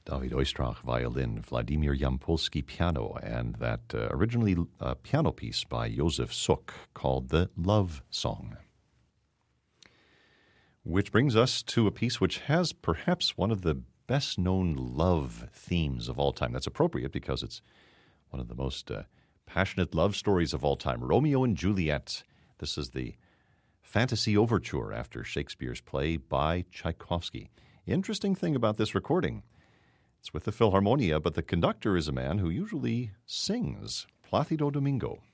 David Oistrakh, violin, Vladimir Yampolsky, piano, and that originally piano piece by Josef Suk called The Love Song. Which brings us to a piece which has perhaps one of the best-known love themes of all time. That's appropriate because it's one of the most passionate love stories of all time, Romeo and Juliet. This is the Fantasy Overture after Shakespeare's play by Tchaikovsky. Interesting thing about this recording, it's with the Philharmonia, but the conductor is a man who usually sings, Plácido Domingo.